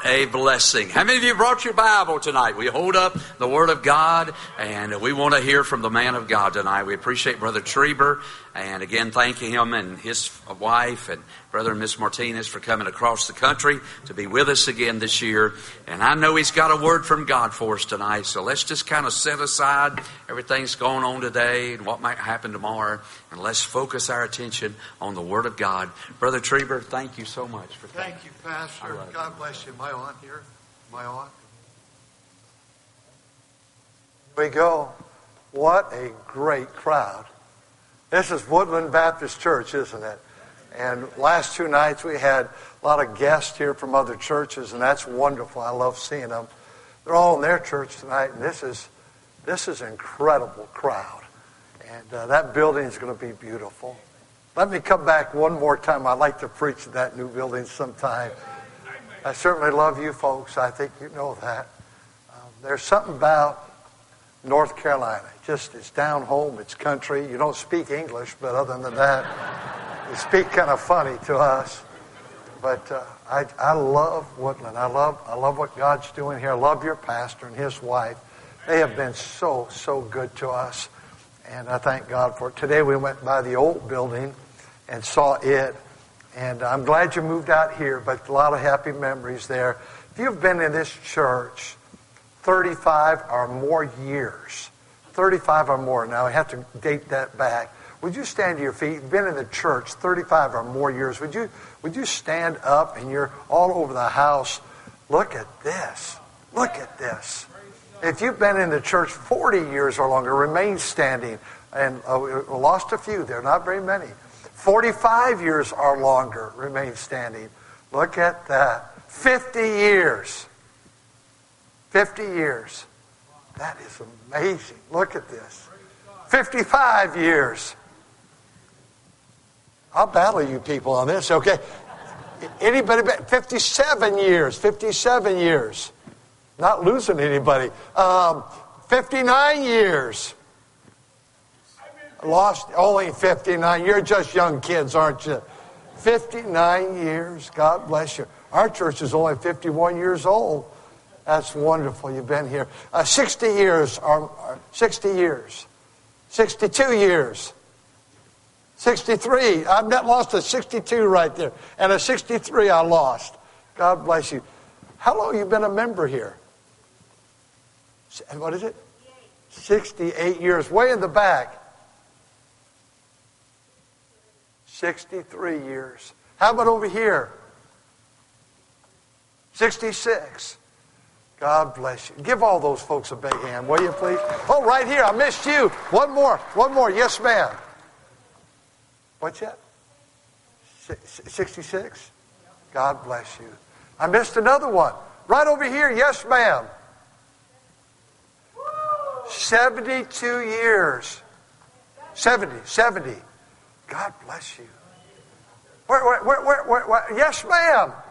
a blessing. How many of you brought your Bible tonight? We hold up the Word of God, and we want to hear from the man of God tonight. We appreciate Brother Trieber, and again, thanking him and his wife and Brother and Miss Martinez for coming across the country to be with us again this year. And I know he's got a word from God for us tonight, so let's just kind of set aside everything that's going on today and what might happen tomorrow, and let's focus our attention on the Word of God. Brother Trieber, thank you so much for coming. Thank you, Pastor. God bless you. Am I on here? Am I on? Here we go. What a great crowd. This is Woodland Baptist Church, isn't it? And last 2 nights we had a lot of guests here from other churches, and that's wonderful. I love seeing them. They're all in their church tonight, and this is an incredible crowd. And that building is going to be beautiful. Let me come back one more time. I'd like to preach at that new building sometime. I certainly love you folks. I think you know that. There's something about North Carolina. It's down home, it's country. You don't speak English, but other than that, you speak kind of funny to us. But I love Woodland. I love what God's doing here. I love your pastor and his wife. They have been so good to us. And I thank God for it. Today we went by the old building and saw it. And I'm glad you moved out here, but a lot of happy memories there. If you've been in this church 35 or more years, 35 or more, now I have to date that back. Would you stand to your feet? You've been in the church 35 or more years. Would you stand up, and you're all over the house? Look at this. Look at this. If you've been in the church 40 years or longer, remain standing. And we lost a few there, not very many. 45 years or longer, remain standing. Look at that. 50 years. 50 years. That is amazing. Look at this. 55 years. I'll battle you people on this, okay? Anybody? 57 years. 57 years. Not losing anybody. 59 years. Lost only 59. You're just young kids, aren't you? 59 years. God bless you. Our church is only 51 years old. That's wonderful. You've been here. 60 years. 60 years. 62 years. 63. I've lost a 62 right there. And a 63 I lost. God bless you. How long have you been a member here? What is it? 68 years. Way in the back. 63 years. How about over here? 66. God bless you. Give all those folks a big hand, will you please? Oh, right here. I missed you. One more. Yes, ma'am. What's that? 66? God bless you. I missed another one. Right over here. Yes, ma'am. 72 years. 70. God bless you. Where? Yes, ma'am.